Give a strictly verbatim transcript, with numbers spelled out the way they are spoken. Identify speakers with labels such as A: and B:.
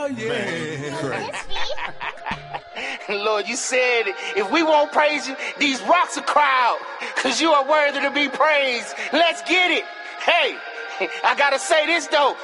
A: Oh, yeah.
B: Lord, you said if we won't praise you, these rocks will cry out, because you are worthy to be praised. Let's get it. Hey, I got to say this, though.